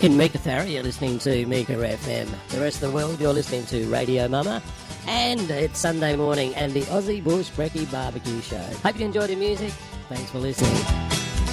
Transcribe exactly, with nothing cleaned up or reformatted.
In Meekatharra, you're listening to Meeka F M. The rest of the world, you're listening to Radio Mama. And it's Sunday morning and the Aussie Bush Brekkie Barbecue Show. Hope you enjoyed the music. Thanks for listening.